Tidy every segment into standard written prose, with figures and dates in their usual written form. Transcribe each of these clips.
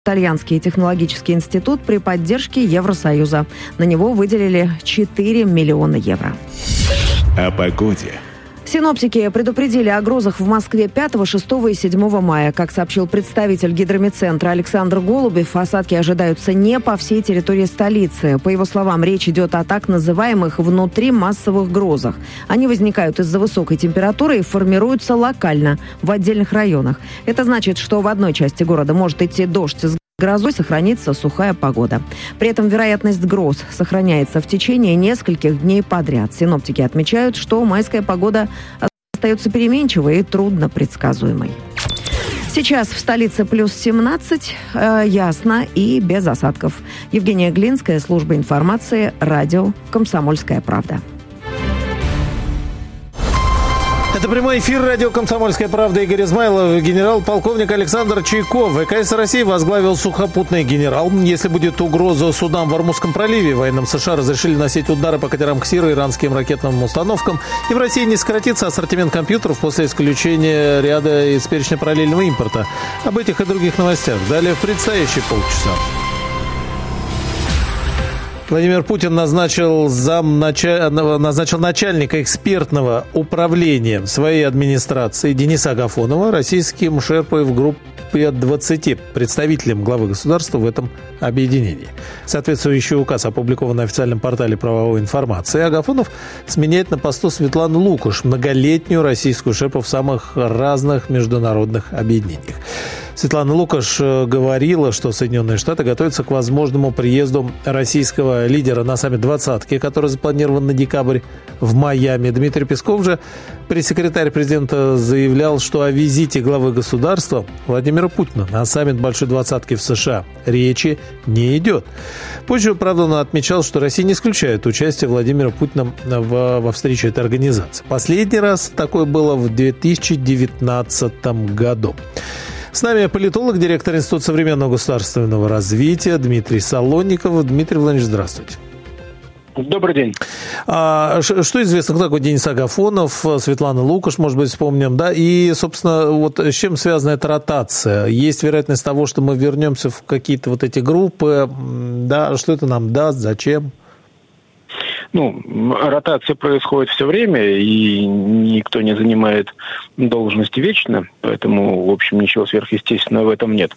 Итальянский технологический институт при поддержке Евросоюза. На него выделили 4 миллиона евро. О погоде. Синоптики предупредили о грозах в Москве 5, 6 и 7 мая. Как сообщил представитель гидрометцентра Александр Голубев, осадки ожидаются не по всей территории столицы. По его словам, речь идет о так называемых внутримассовых грозах. Они возникают из-за высокой температуры и формируются локально в отдельных районах. Это значит, что в одной части города может идти дождь с грозой, сохранится сухая погода. При этом вероятность гроз сохраняется в течение нескольких дней подряд. Синоптики отмечают, что майская погода остается переменчивой и трудно предсказуемой. Сейчас в столице плюс 17, ясно и без осадков. Евгения Глинская, служба информации, радио «Комсомольская правда». Это прямой эфир радио «Комсомольская правда». Игорь Измайлов, генерал-полковник Александр Чайков. ВКС России возглавил сухопутный генерал. Если будет угроза судам в Ормузском проливе, военным США разрешили носить удары по катерам КСИР и иранским ракетным установкам. И в России не сократится ассортимент компьютеров после исключения ряда из перечня параллельного импорта. Об этих и других новостях далее в предстоящие полчаса. Владимир Путин назначил начальника экспертного управления своей администрации Дениса Агафонова российским шерпой в группе 20 представителем главы государства в этом объединении. Соответствующий указ опубликован на официальном портале правовой информации. Агафонов сменяет на посту Светлану Лукаш, многолетнюю российскую шерпу в самых разных международных объединениях. Светлана Лукаш говорила, что Соединенные Штаты готовятся к возможному приезду российского лидера на саммит «двадцатки», который запланирован на декабрь в Майами. Дмитрий Песков же, пресс-секретарь президента, заявлял, что о визите главы государства Владимира Путина на саммит Большой двадцатки в США речи не идет. Позже, правда, он отмечал, что Россия не исключает участие Владимира Путина во встрече этой организации. Последний раз такое было в 2019 году. С нами политолог, директор Института современного государственного развития Дмитрий Солонников. Дмитрий Владимирович, здравствуйте. Добрый день. Что известно, кто такой Денис Агафонов, Светлана Лукаш, может быть, вспомним, да? И, собственно, вот с чем связана эта ротация? Есть вероятность того, что мы вернемся в какие-то вот эти группы, да? Что это нам даст, зачем? Ротация происходит все время, и никто не занимает должности вечно, поэтому, в общем, ничего сверхъестественного в этом нет.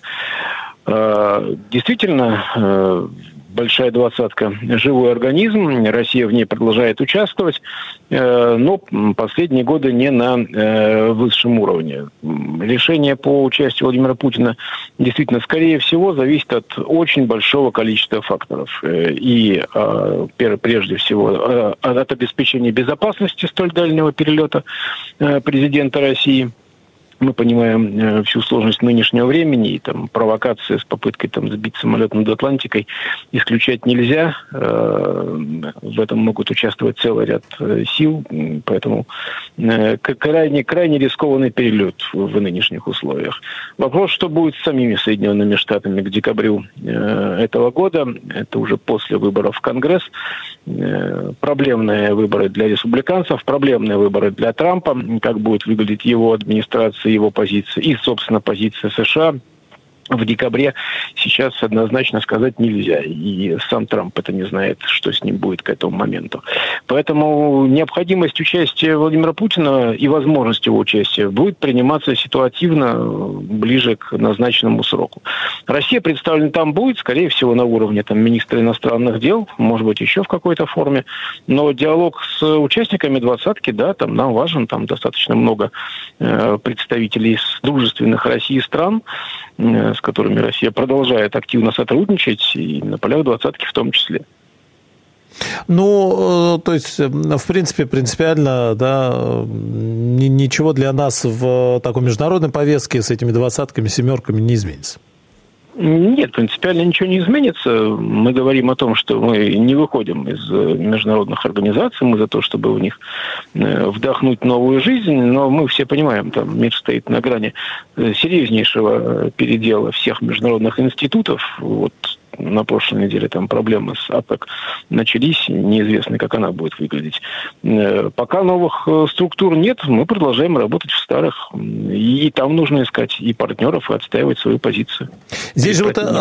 Действительно, Большая двадцатка – живой организм, Россия в ней продолжает участвовать, но последние годы не на высшем уровне. Решение по участию Владимира Путина действительно, скорее всего, зависит от очень большого количества факторов. И прежде всего от обеспечения безопасности столь дальнего перелета президента России. Мы понимаем всю сложность нынешнего времени, и там провокация с попыткой сбить самолет над Атлантикой исключать нельзя. В этом могут участвовать целый ряд сил, поэтому крайне рискованный перелет в нынешних условиях. Вопрос, что будет с самими Соединенными Штатами к декабрю этого года, это уже после выборов в Конгресс. Проблемные выборы для республиканцев, проблемные выборы для Трампа, как будет выглядеть его администрация, его позиция и, собственно, позиция США в декабре сейчас однозначно сказать нельзя. И сам Трамп это не знает, что с ним будет к этому моменту. Поэтому необходимость участия Владимира Путина и возможность его участия будет приниматься ситуативно ближе к назначенному сроку. Россия представлена там будет, скорее всего, на уровне министра иностранных дел, может быть, еще в какой-то форме. Но диалог с участниками двадцатки, да, нам важен, там достаточно много представителей из дружественных России стран, с которыми Россия продолжает активно сотрудничать, и на полях двадцатки в том числе. То есть, в принципе, принципиально, да, ничего для нас в такой международной повестке с этими двадцатками, семерками не изменится. Нет, принципиально ничего не изменится. Мы говорим о том, что мы не выходим из международных организаций, мы за то, чтобы в них вдохнуть новую жизнь, но мы все понимаем, мир стоит на грани серьезнейшего передела всех международных институтов. На прошлой неделе проблемы с АПЭК начались, неизвестно, как она будет выглядеть. Пока новых структур нет, мы продолжаем работать в старых. И там нужно искать и партнеров, и отстаивать свою позицию. Здесь же